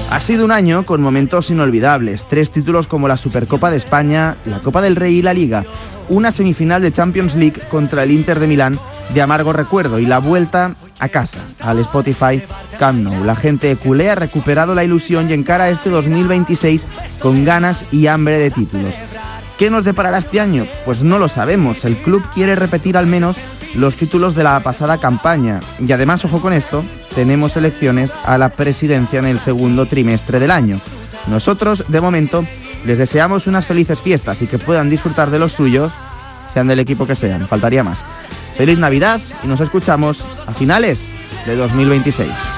Ha sido un año con momentos inolvidables, 3 títulos como la Supercopa de España, la Copa del Rey y la Liga, una semifinal de Champions League contra el Inter de Milán de amargo recuerdo y la vuelta a casa, al Spotify Camp Nou. La gente culé ha recuperado la ilusión y encara este 2026 con ganas y hambre de títulos. ¿Qué nos deparará este año? Pues no lo sabemos. El club quiere repetir al menos los títulos de la pasada campaña. Y además, ojo con esto, tenemos elecciones a la presidencia en el segundo trimestre del año. Nosotros, de momento, les deseamos unas felices fiestas y que puedan disfrutar de los suyos, sean del equipo que sean, faltaría más. Feliz Navidad y nos escuchamos a finales de 2026.